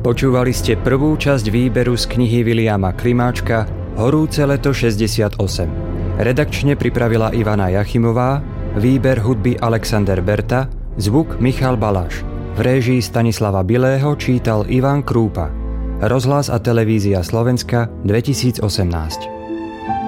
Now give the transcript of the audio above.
Počúvali ste prvú časť výberu z knihy Viliama Klimáčka Horúce leto 68. Redakčne pripravila Ivana Jachimová, výber hudby Alexander Berta, zvuk Michal Baláš. V réžii Stanislava Bilého čítal Ivan Krúpa. Rozhlas a televízia Slovenska 2018.